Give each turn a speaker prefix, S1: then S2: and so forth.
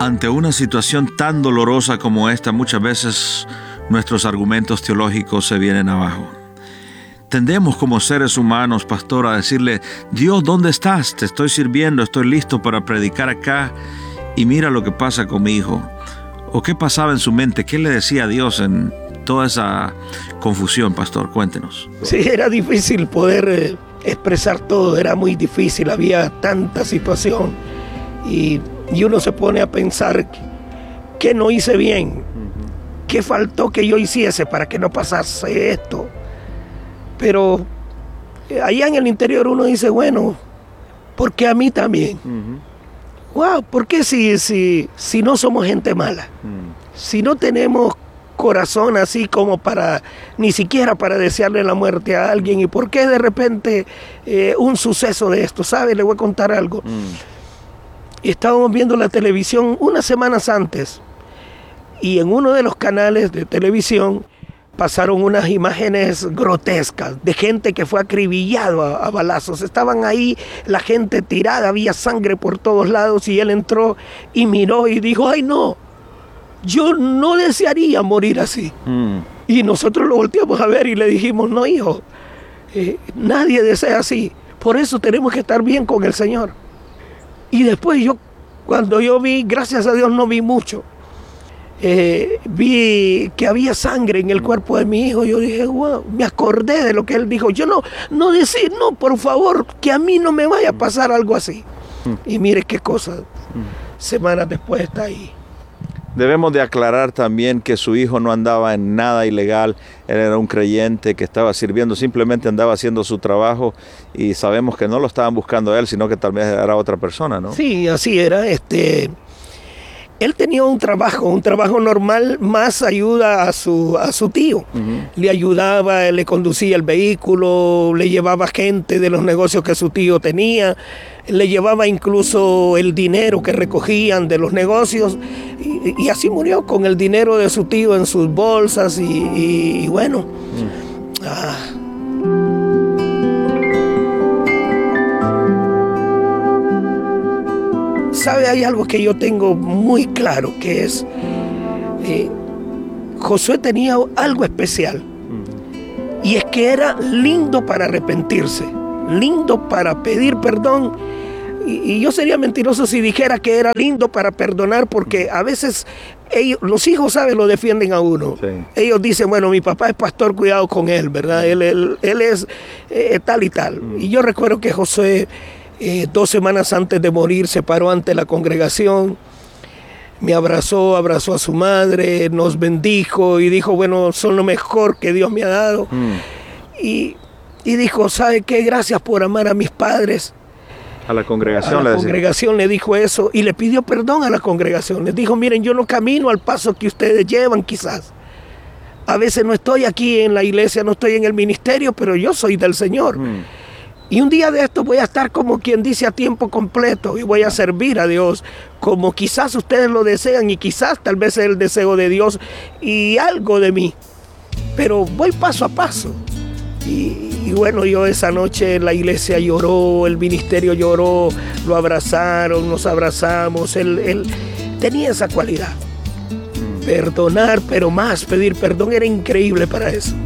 S1: Ante una situación tan dolorosa como esta, muchas veces nuestros argumentos teológicos se vienen abajo. Tendemos como seres humanos, pastor, a decirle: Dios, ¿dónde estás? Te estoy sirviendo, estoy listo para predicar acá y mira lo que pasa con mi hijo. ¿O qué pasaba en su mente? ¿Qué le decía a Dios en toda esa confusión, pastor? Cuéntenos.
S2: Sí, era difícil poder expresar todo, era muy difícil, había tanta situación y uno se pone a pensar qué no hice bien, qué faltó que yo hiciese para que no pasase esto. Pero allá en el interior uno dice, bueno, ¿por qué a mí también? Wow, ¿por qué si no somos gente mala? Si no tenemos corazón así como para, ni siquiera para desearle la muerte a alguien, ¿y por qué de repente un suceso de esto? ¿Sabe? Le voy a contar algo. Estábamos viendo la televisión unas semanas antes y en uno de los canales de televisión pasaron unas imágenes grotescas de gente que fue acribillado a balazos. Estaban ahí la gente tirada, había sangre por todos lados y él entró y miró y dijo, ay no, yo no desearía morir así. Y nosotros lo volteamos a ver y le dijimos, no hijo, nadie desea así, por eso tenemos que estar bien con el Señor. Y después cuando yo vi, gracias a Dios no vi mucho, vi que había sangre en el cuerpo de mi hijo. Yo dije, wow, me acordé de lo que él dijo. Yo no decir, no, por favor, que a mí no me vaya a pasar algo así. Y mire qué cosa, semanas después está ahí.
S1: Debemos de aclarar también que su hijo no andaba en nada ilegal. Él era un creyente que estaba sirviendo, simplemente andaba haciendo su trabajo y sabemos que no lo estaban buscando a él, sino que tal vez era otra persona, ¿no?
S2: Sí, así era. Él tenía un trabajo normal, más ayuda a su tío. Le ayudaba, le conducía el vehículo, le llevaba gente de los negocios que su tío tenía, le llevaba incluso el dinero que recogían de los negocios y así murió con el dinero de su tío en sus bolsas y bueno. ¿Sabe? Hay algo que yo tengo muy claro, que es Josué tenía algo especial y es que era lindo para arrepentirse, lindo para pedir perdón y yo sería mentiroso si dijera que era lindo para perdonar, porque a veces los hijos, ¿saben? Lo defienden a uno. Sí. Ellos dicen, bueno, mi papá es pastor, cuidado con él, ¿verdad? Él es tal y tal. Y yo recuerdo que Josué 2 semanas antes de morir se paró ante la congregación, me abrazó a su madre, nos bendijo y dijo, bueno, son lo mejor que Dios me ha dado. Y dijo, ¿sabe qué? Gracias por amar a mis padres.
S1: A la congregación,
S2: a la congregación le dijo eso y le pidió perdón a la congregación. Les dijo, miren, yo no camino al paso que ustedes llevan quizás. A veces no estoy aquí en la iglesia, no estoy en el ministerio, pero yo soy del Señor. Y un día de esto voy a estar como quien dice a tiempo completo y voy a servir a Dios como quizás ustedes lo desean y quizás tal vez es el deseo de Dios y algo de mí. Pero voy paso a paso. Y bueno, yo esa noche la iglesia lloró, el ministerio lloró, lo abrazaron, nos abrazamos. Él tenía esa cualidad. Perdonar, pero más pedir perdón era increíble para eso.